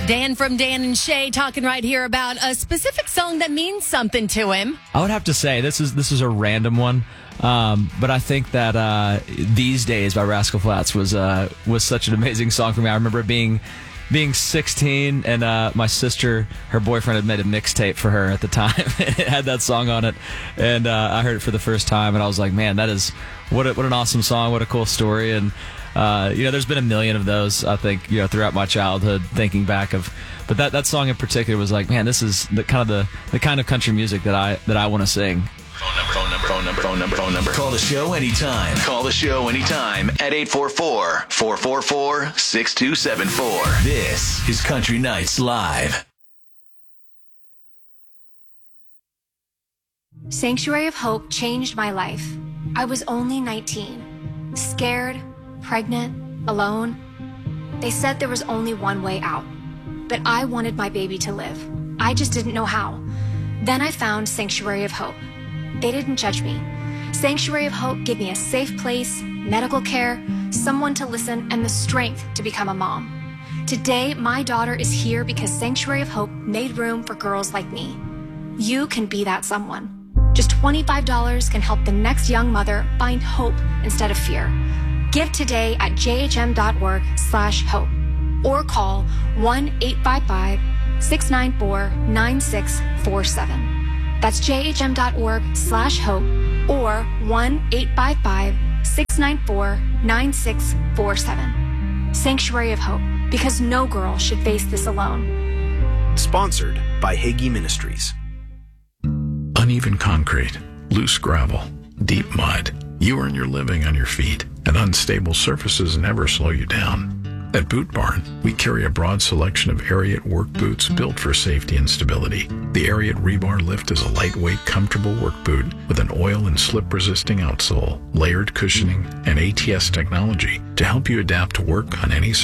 Dan from Dan and Shay talking right here about a specific song that means something to him. I would have to say this is a random one, but I think that These Days by Rascal Flatts was such an amazing song for me. I remember being 16 and my sister, her boyfriend had made a mixtape for her at the time. It had that song on it, and I heard it for the first time, and I was like, man, that is what an awesome song, what a cool story. And there's been a million of those, I think, throughout my childhood, thinking back but that song in particular was like, man, this is the kind of country music that I want to sing. Phone number. Call the show anytime. At 844-444-6274. This is Country Nights Live. Sanctuary of Hope changed my life. I was only 19, scared, pregnant, alone. They said there was only one way out, but I wanted my baby to live. I just didn't know how. Then I found Sanctuary of Hope. They didn't judge me. Sanctuary of Hope gave me a safe place, medical care, someone to listen, and the strength to become a mom. Today, my daughter is here because Sanctuary of Hope made room for girls like me. You can be that someone. Just $25 can help the next young mother find hope instead of fear. Give today at jhm.org/hope or call 1-855-694-9647. That's jhm.org/hope or 1-855-694-9647. Sanctuary of Hope, because no girl should face this alone. Sponsored by Hagee Ministries. Uneven concrete, loose gravel, deep mud. You earn your living on your feet, and unstable surfaces never slow you down. At Boot Barn, we carry a broad selection of Ariat work boots built for safety and stability. The Ariat Rebar Lift is a lightweight, comfortable work boot with an oil and slip-resisting outsole, layered cushioning, and ATS technology to help you adapt to work on any